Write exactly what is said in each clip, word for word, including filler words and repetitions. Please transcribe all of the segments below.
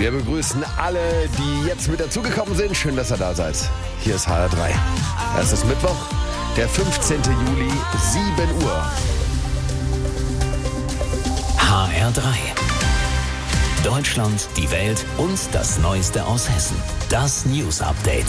Wir begrüßen alle, die jetzt mit dazugekommen sind. Schön, dass ihr da seid. Hier ist H R drei. Es ist Mittwoch, der fünfzehnten Juli, sieben Uhr. H R drei. Deutschland, die Welt und das Neueste aus Hessen. Das News Update.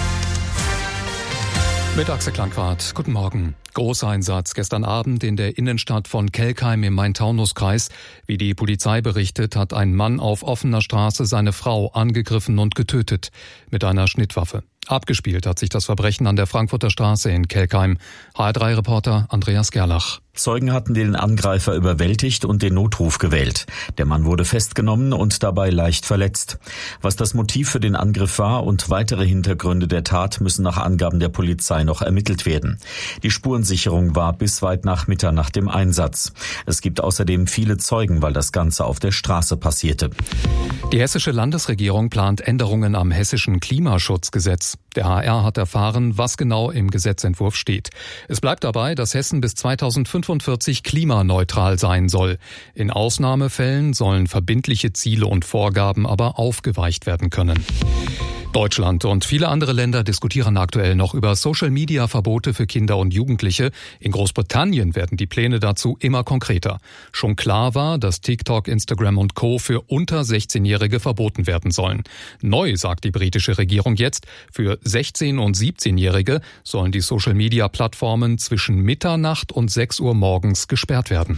Mit Axel Klangquart. Guten Morgen. Großeinsatz gestern Abend in der Innenstadt von Kelkheim im Main-Taunus-Kreis. Wie die Polizei berichtet, hat ein Mann auf offener Straße seine Frau angegriffen und getötet mit einer Schnittwaffe. Abgespielt hat sich das Verbrechen an der Frankfurter Straße in Kelkheim. H R drei Reporter Andreas Gerlach. Zeugen hatten den Angreifer überwältigt und den Notruf gewählt. Der Mann wurde festgenommen und dabei leicht verletzt. Was das Motiv für den Angriff war und weitere Hintergründe der Tat müssen nach Angaben der Polizei noch ermittelt werden. Die Spurensicherung war bis weit nach Mitternacht im Einsatz. Es gibt außerdem viele Zeugen, weil das Ganze auf der Straße passierte. Die hessische Landesregierung plant Änderungen am hessischen Klimaschutzgesetz. Der H R hat erfahren, was genau im Gesetzentwurf steht. Es bleibt dabei, dass Hessen bis zweitausendfünfundvierzig klimaneutral sein soll. In Ausnahmefällen sollen verbindliche Ziele und Vorgaben aber aufgeweicht werden können. Deutschland und viele andere Länder diskutieren aktuell noch über Social-Media-Verbote für Kinder und Jugendliche. In Großbritannien werden die Pläne dazu immer konkreter. Schon klar war, dass TikTok, Instagram und Co. für unter sechzehnjährige verboten werden sollen. Neu sagt die britische Regierung jetzt, für sechzehn- und siebzehnjährige sollen die Social-Media-Plattformen zwischen Mitternacht und sechs Uhr morgens gesperrt werden.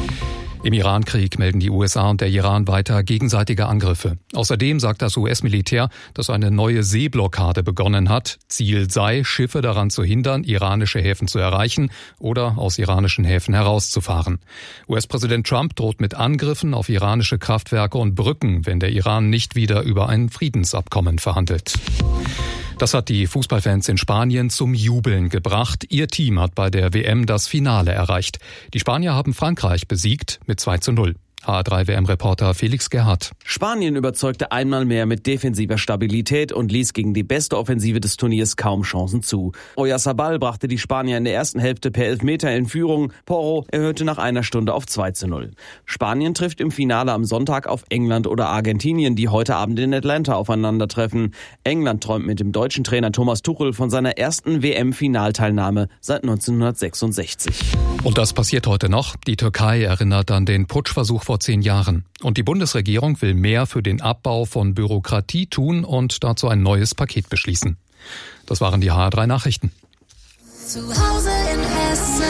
Im Irankrieg melden die U S A und der Iran weiter gegenseitige Angriffe. Außerdem sagt das U S-Militär, dass eine neue Seeblockade begonnen hat. Ziel sei, Schiffe daran zu hindern, iranische Häfen zu erreichen oder aus iranischen Häfen herauszufahren. U S-Präsident Trump droht mit Angriffen auf iranische Kraftwerke und Brücken, wenn der Iran nicht wieder über ein Friedensabkommen verhandelt. Das hat die Fußballfans in Spanien zum Jubeln gebracht. Ihr Team hat bei der W M das Finale erreicht. Die Spanier haben Frankreich besiegt mit zwei zu null. H R drei W M-Reporter Felix Gerhardt. Spanien überzeugte einmal mehr mit defensiver Stabilität und ließ gegen die beste Offensive des Turniers kaum Chancen zu. Oyarzabal brachte die Spanier in der ersten Hälfte per Elfmeter in Führung. Porro erhöhte nach einer Stunde auf zwei zu null. Spanien trifft im Finale am Sonntag auf England oder Argentinien, die heute Abend in Atlanta aufeinandertreffen. England träumt mit dem deutschen Trainer Thomas Tuchel von seiner ersten W M-Finalteilnahme seit neunzehnhundertsechsundsechzig. Und das passiert heute noch. Die Türkei erinnert an den Putschversuch vor zehn Jahren. Und die Bundesregierung will mehr für den Abbau von Bürokratie tun und dazu ein neues Paket beschließen. Das waren die H R drei Nachrichten. Zu Hause in Hessen.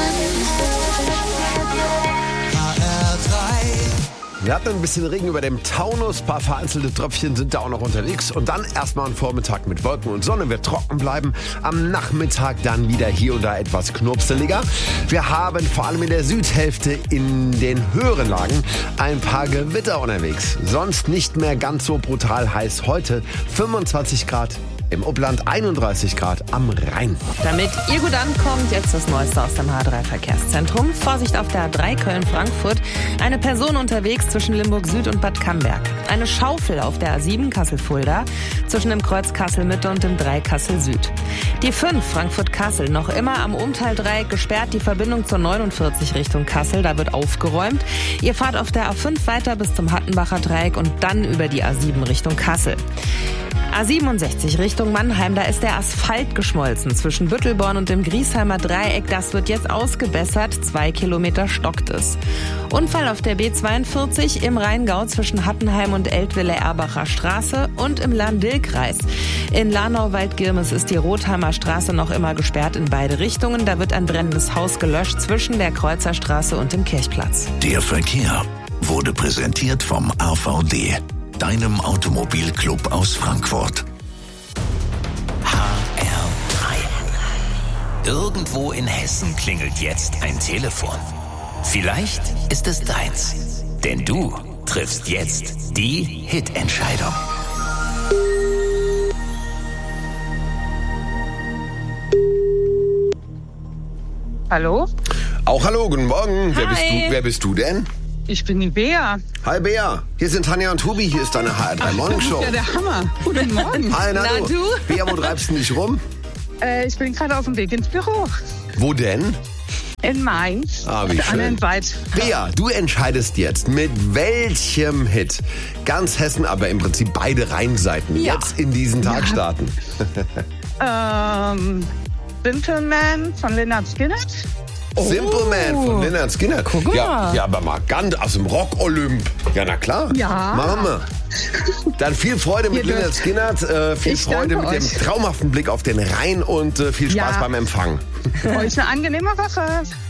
H R drei. Wir hatten ein bisschen Regen über dem Taunus, ein paar vereinzelte Tröpfchen sind da auch noch unterwegs und dann erstmal ein Vormittag mit Wolken und Sonne, wird trocken bleiben, am Nachmittag dann wieder hier und da etwas knurpseliger. Wir haben vor allem in der Südhälfte in den höheren Lagen ein paar Gewitter unterwegs, sonst nicht mehr ganz so brutal heiß. Heute fünfundzwanzig Grad. Im Upland einunddreißig Grad am Rhein. Damit ihr gut ankommt, jetzt das Neueste aus dem H R drei Verkehrszentrum. Vorsicht auf der A drei Köln-Frankfurt. Eine Person unterwegs zwischen Limburg Süd und Bad Camberg. Eine Schaufel auf der A sieben Kassel-Fulda zwischen dem Kreuz Kassel-Mitte und dem Dreieck Kassel-Süd. Die fünf Frankfurt-Kassel noch immer am Umteildreieck gesperrt. Die Verbindung zur neunundvierzig Richtung Kassel, da wird aufgeräumt. Ihr fahrt auf der A fünf weiter bis zum Hattenbacher Dreieck und dann über die A sieben Richtung Kassel. A siebenundsechzig Richtung Mannheim, da ist der Asphalt geschmolzen zwischen Büttelborn und dem Griesheimer Dreieck. Das wird jetzt ausgebessert, zwei Kilometer stockt es. Unfall auf der B zweiundvierzig im Rheingau zwischen Hattenheim und Eltville-Erbacher Straße und im Lahn-Dill-Kreis. In Lahnau-Waldgirmes ist die Rotheimer Straße noch immer gesperrt in beide Richtungen. Da wird ein brennendes Haus gelöscht zwischen der Kreuzerstraße und dem Kirchplatz. Der Verkehr wurde präsentiert vom A V D. Deinem Automobilclub aus Frankfurt. H R drei. Irgendwo in Hessen klingelt jetzt ein Telefon. Vielleicht ist es deins. Denn du triffst jetzt die Hitentscheidung. Hallo? Auch hallo, guten Morgen. Wer bist, Hi. du, wer bist du denn? Ich bin die Bea. Hi Bea, hier sind Tanja und Tobi, hier ist deine H R drei Morgenshow. Ja, der Hammer. Guten Morgen. Hi, na, Na, du? du? Bea, wo treibst du dich rum? Äh, ich bin gerade auf dem Weg ins Büro. Wo denn? In Mainz. Ah, wie auf der schön. anderen Seite. Bea, du entscheidest jetzt, mit welchem Hit ganz Hessen, aber im Prinzip beide Rheinseiten Ja. jetzt in diesen Tag Ja. starten. Ähm, Simple Man von Lynyrd Skynyrd. Simple Man von Lynyrd Skynyrd. Guck ja, mal. ja, aber mal ganz aus dem Rock-Olymp. Ja, na klar. Ja. Machen wir. Dann viel Freude mit Ihr Lynyrd dürft. Skynyrd, äh, viel Ich Freude danke mit euch. dem traumhaften Blick auf den Rhein und äh, viel Spaß Ja. beim Empfang. Euch eine angenehme Woche.